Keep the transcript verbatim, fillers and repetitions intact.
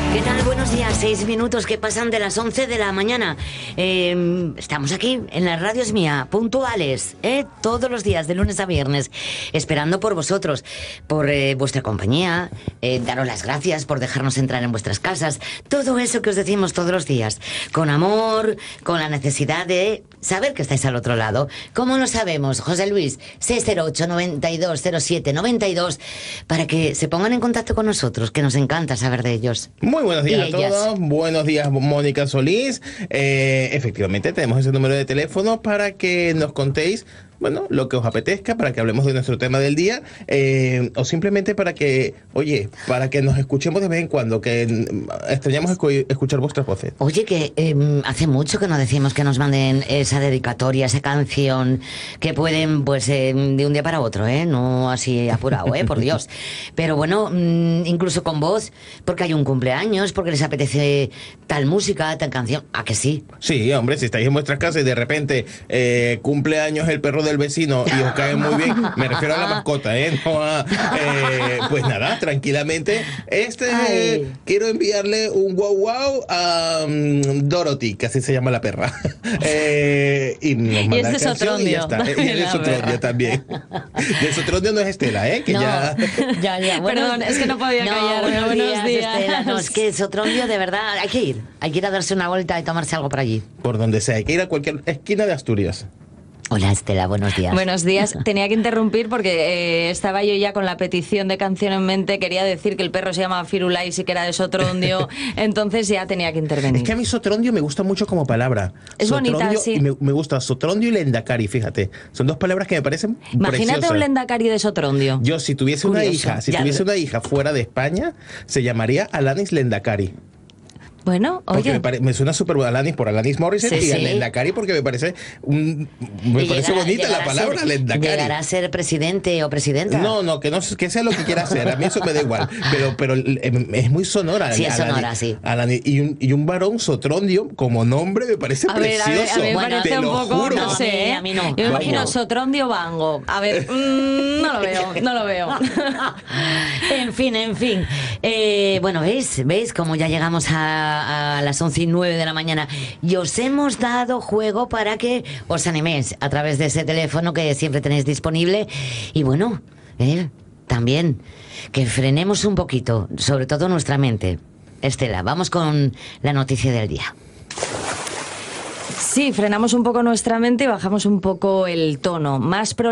¿Qué tal? Buenos días. Seis minutos que pasan de las once de la mañana. Eh, estamos aquí en la Radio Es Mía, puntuales, ¿eh? Todos los días, de lunes a viernes, esperando por vosotros, por eh, vuestra compañía, eh, daros las gracias por dejarnos entrar en vuestras casas. Todo eso que os decimos todos los días, con amor, con la necesidad de saber que estáis al otro lado. ¿Cómo lo sabemos? José Luis, seis cero ocho, noventa y dos, cero siete, noventa y dos, para que se pongan en contacto con nosotros, que nos encanta saber de ellos. Muy buenos días a todos, buenos días Mónica Solís. Eh, efectivamente tenemos ese número de teléfono para que nos contéis, bueno, lo que os apetezca, para que hablemos de nuestro tema del día, eh, o simplemente para que, oye, para que nos escuchemos de vez en cuando, que extrañamos escu- escuchar vuestras voces. Oye, que eh, hace mucho que nos decimos que nos manden esa dedicatoria, esa canción, que pueden, pues, eh, de un día para otro, ¿eh? No así apurado, ¿eh? Por Dios. Pero bueno, mmm, incluso con voz, porque hay un cumpleaños, porque les apetece tal música, tal canción. ¿A que sí? Sí, hombre, si estáis en vuestras casas y de repente eh, cumpleaños el perro de del vecino y os cae muy bien, me refiero a la mascota, ¿eh? No a, eh pues nada, tranquilamente. Este eh, quiero enviarle un wow wow a um, Dorothy, que así se llama la perra. Eh, y nos manda y este canción y ya está. Y el de Sotrondio también. De Sotrondio no es Estela, ¿eh? Que no, ya... ya, ya. Bueno, perdón, es que no podía no, callarme. Buenos, buenos días, días. Estela. No, es que Sotrondio, de verdad, hay que ir. Hay que ir a darse una vuelta y tomarse algo por allí. Por donde sea, hay que ir a cualquier esquina de Asturias. Hola Estela, buenos días. Buenos días. Tenía que interrumpir porque eh, estaba yo ya con la petición de canción en mente. Quería decir que el perro se llama Firulais y que era de Sotrondio, entonces ya tenía que intervenir. Es que a mí Sotrondio me gusta mucho como palabra. Es Sotrondio, bonita, sí. Y me, me gusta Sotrondio y Lendakari, fíjate. Son dos palabras que me parecen Imagínate preciosas. un Lendakari de Sotrondio. Yo, si tuviese Curioso. una hija, si Ya. tuviese una hija fuera de España, se llamaría Alanis Lendakari. Bueno, Porque oye. me, pare, me suena súper Alanis por Alanis Morissette, Sí, y sí. a Lendakari porque me parece un, me Y parece llegará- bonita llegará la a palabra ser- Lendakari. ¿Llegará a ser presidente o presidenta? No, no, que no que sea lo que quiera hacer, a mí eso me da igual, pero pero eh, es muy sonora. Sí, es Alanis, sonora, sí. Alanis, y, un, y un varón Sotrondio como nombre me parece A ver, a ver, precioso. a ver, Bueno, parece te un lo poco, juro. no sé, ¿eh? A mí no. Yo me imagino Vamos. Sotrondio Bango. A ver, mmm, no lo veo, no lo veo. En fin, en fin. Eh, bueno, ¿veis? ¿Veis cómo ya llegamos a, a las once y nueve de la mañana? Y os hemos dado juego para que os animéis a través de ese teléfono que siempre tenéis disponible. Y bueno, eh, también que frenemos un poquito, sobre todo nuestra mente. Estela, vamos con la noticia del día. Sí, frenamos un poco nuestra mente y bajamos un poco el tono. Más